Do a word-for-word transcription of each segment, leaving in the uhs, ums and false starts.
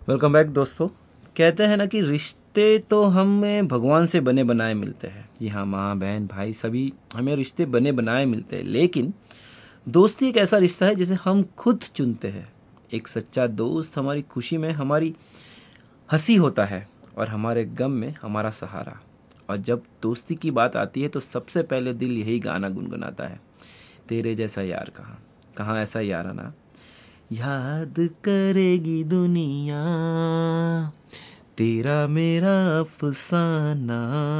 Welcome back दोस्तों। कहते हैं ना कि रिश्ते तो हमें भगवान से बने बनाए मिलते हैं। जी हाँ, माँ बहन भाई सभी हमें रिश्ते बने बनाए मिलते हैं, लेकिन दोस्ती एक ऐसा रिश्ता है जिसे हम खुद चुनते हैं। एक सच्चा दोस्त हमारी खुशी में हमारी हंसी होता है और हमारे गम में हमारा सहारा। और जब दोस्ती की बात आती है तो सबसे पहले दिल यही गाना गुनगुनाता है, तेरे जैसा यार कहाँ। कहाँ ऐसा यार आना, याद करेगी दुनिया तेरा मेरा अफसाना।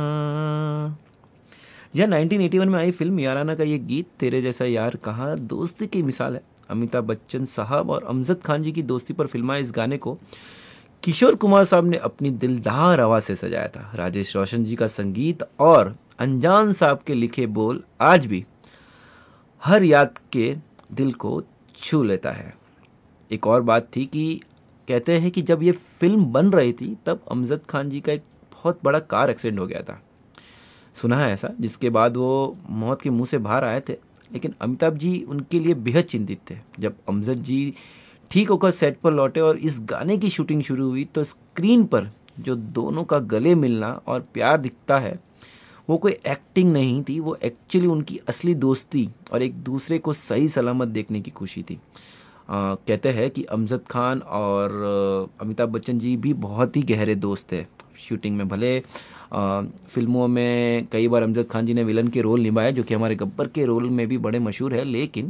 यह नाइनटीन एटी वन में आई फिल्म याराना का ये गीत तेरे जैसा यार कहाँ दोस्ती की मिसाल है। अमिताभ बच्चन साहब और अमजद खान जी की दोस्ती पर फिल्माए इस गाने को किशोर कुमार साहब ने अपनी दिलदार आवाज से सजाया था। राजेश रोशन जी का संगीत और अनजान साहब के लिखे बोल आज भी हर याद के दिल को छू लेता है। एक और बात थी कि कहते हैं कि जब ये फिल्म बन रही थी तब अमजद खान जी का एक बहुत बड़ा कार एक्सीडेंट हो गया था, सुना है ऐसा, जिसके बाद वो मौत के मुंह से बाहर आए थे। लेकिन अमिताभ जी उनके लिए बेहद चिंतित थे। जब अमजद जी ठीक होकर सेट पर लौटे और इस गाने की शूटिंग शुरू हुई तो स्क्रीन पर जो दोनों का गले मिलना और प्यार दिखता है वो कोई एक्टिंग नहीं थी, वो एक्चुअली उनकी असली दोस्ती और एक दूसरे को सही सलामत देखने की खुशी थी। आ, कहते हैं कि अमजद खान और अ, अमिताभ बच्चन जी भी बहुत ही गहरे दोस्त थे। शूटिंग में भले आ, फिल्मों में कई बार अमजद खान जी ने विलन के रोल निभाए जो कि हमारे गब्बर के रोल में भी बड़े मशहूर है, लेकिन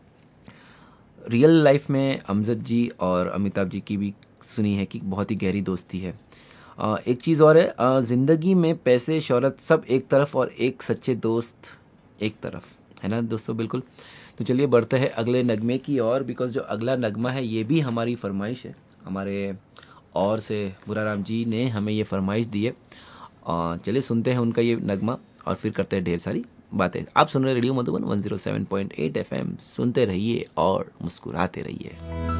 रियल लाइफ में अमजद जी और अमिताभ जी की भी सुनी है कि बहुत ही गहरी दोस्ती है। आ, एक चीज़ और है, आ, ज़िंदगी में पैसे शोहरत सब एक तरफ और एक सच्चे दोस्त एक तरफ, है ना दोस्तों। बिल्कुल। तो चलिए बढ़ते हैं अगले नगमे की ओर, बिकॉज जो अगला नगमा है ये भी हमारी फरमाइश है। हमारे और से बुराराम जी ने हमें ये फरमाइश दी है। आ, चलिए सुनते हैं उनका ये नगमा और फिर करते हैं ढेर सारी बातें। आप सुन रहे radio Madhuban one zero seven point eight FM, सुनते रहिए और मुस्कुराते रहिए।